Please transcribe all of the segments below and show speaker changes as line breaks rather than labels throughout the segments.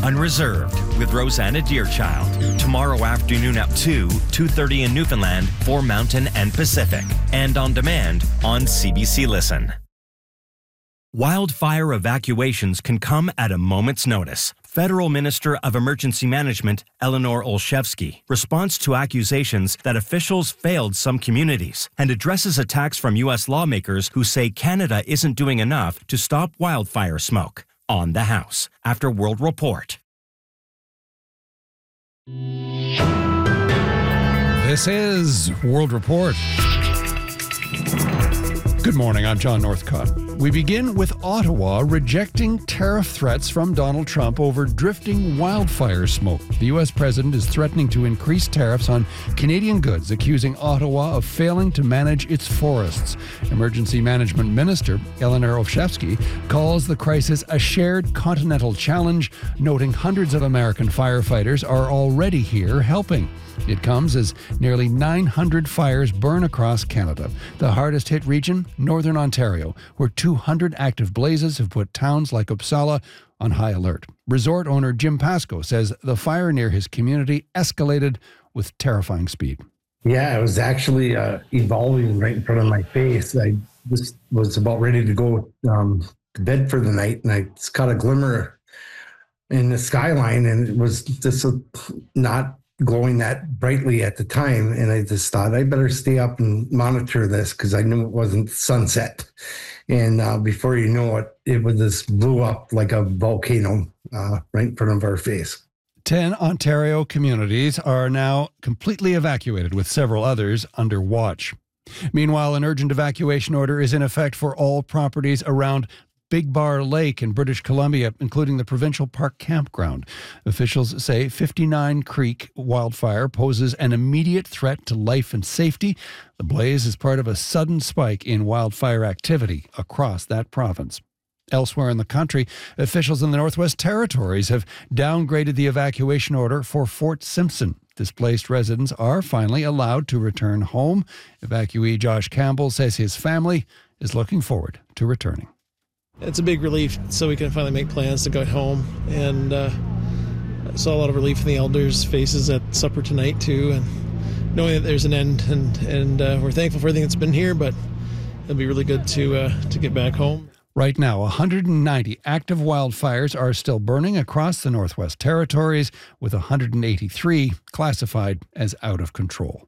Unreserved with Rosanna Deerchild. Tomorrow afternoon at 2:30 in Newfoundland for Mountain and Pacific. And on demand on CBC Listen. Wildfire evacuations can come at a moment's notice. Federal Minister of Emergency Management Eleanor Olszewski responds to accusations that officials failed some communities and addresses attacks from U.S. lawmakers who say Canada isn't doing enough to stop wildfire smoke. On the House, after World Report.
This is World Report. Good morning, I'm John Northcott. We begin with Ottawa rejecting tariff threats from Donald Trump over drifting wildfire smoke. The U.S. president is threatening to increase tariffs on Canadian goods, accusing Ottawa of failing to manage its forests. Emergency Management Minister Eleanor Olszewski calls the crisis a shared continental challenge, noting hundreds of American firefighters are already here helping. It comes as nearly 900 fires burn across Canada. The hardest hit region, Northern Ontario, where 200 active blazes have put towns like Uppsala on high alert. Resort owner Jim Pascoe says the fire near his community escalated with terrifying speed.
Yeah, it was actually evolving right in front of my face. I just was about ready to go to bed for the night, and I just caught a glimmer in the skyline, and it was just not glowing that brightly at the time. And I just thought I better stay up and monitor this because I knew it wasn't sunset. And before you know it, it was just blew up like a volcano right in front of our face.
10 Ontario communities are now completely evacuated, with several others under watch. Meanwhile, an urgent evacuation order is in effect for all properties around Big Bar Lake in British Columbia, including the Provincial Park Campground. Officials say 59 Creek wildfire poses an immediate threat to life and safety. The blaze is part of a sudden spike in wildfire activity across that province. Elsewhere in the country, officials in the Northwest Territories have downgraded the evacuation order for Fort Simpson. Displaced residents are finally allowed to return home. Evacuee Josh Campbell says his family is looking forward to returning.
It's a big relief, so we can finally make plans to go home. And I saw a lot of relief in the elders' faces at supper tonight, too, and knowing that there's an end. And we're thankful for everything that's been here, but it'll be really good to get back home.
Right now, 190 active wildfires are still burning across the Northwest Territories, with 183 classified as out of control.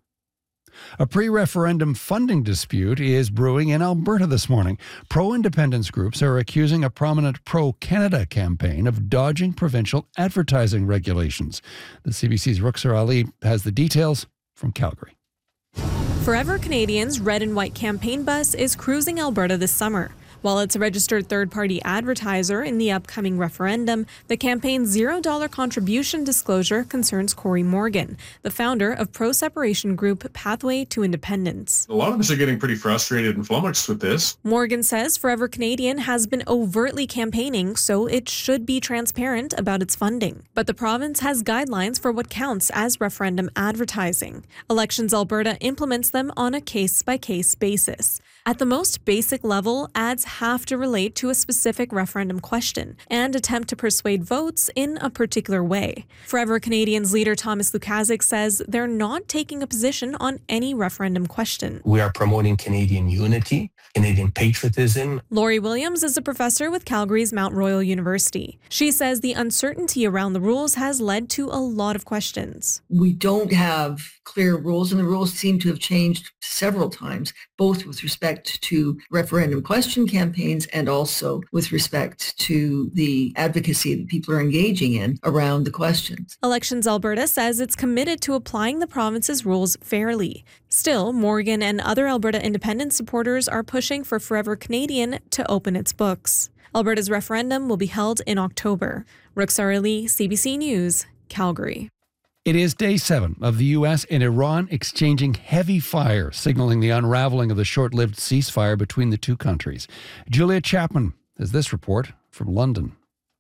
A pre-referendum funding dispute is brewing in Alberta this morning. Pro-independence groups are accusing a prominent pro-Canada campaign of dodging provincial advertising regulations. The CBC's Ruxar Ali has the details from Calgary.
Forever Canadian's red and white campaign bus is cruising Alberta this summer. While it's a registered third-party advertiser in the upcoming referendum, the campaign's $0 contribution disclosure concerns Corey Morgan, the founder of pro-separation group Pathway to Independence.
A lot of us are getting pretty frustrated and flummoxed with this.
Morgan says Forever Canadian has been overtly campaigning, so it should be transparent about its funding. But the province has guidelines for what counts as referendum advertising. Elections Alberta implements them on a case-by-case basis. At the most basic level, ads have to relate to a specific referendum question and attempt to persuade votes in a particular way. Forever Canadian's leader Thomas Lukaszuk says they're not taking a position on any referendum question.
We are promoting Canadian unity, Canadian patriotism.
Lori Williams is a professor with Calgary's Mount Royal University. She says the uncertainty around the rules has led to a lot of questions.
We don't have clear rules, and the rules seem to have changed several times, both with respect to referendum question campaigns and also with respect to the advocacy that people are engaging in around the questions.
Elections Alberta says it's committed to applying the province's rules fairly. Still, Morgan and other Alberta independence supporters are pushing for Forever Canadian to open its books. Alberta's referendum will be held in October. Ruxar Ali, CBC News, Calgary.
It is day 7 of the U.S. and Iran exchanging heavy fire, signaling the unraveling of the short-lived ceasefire between the two countries. Julia Chapman has this report from London.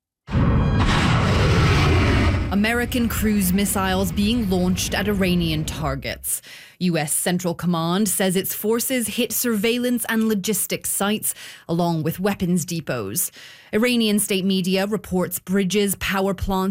American cruise missiles being launched at Iranian targets. U.S. Central Command says its forces hit surveillance and logistics sites, along with weapons depots. Iranian state media reports bridges, power plants,